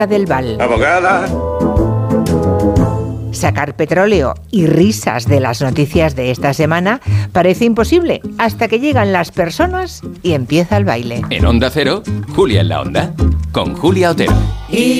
del Val. Abogada. Sacar petróleo y risas de las noticias de esta semana parece imposible hasta que llegan las personas y empieza el baile. En Onda Cero, Julia en la Onda, con Julia Otero.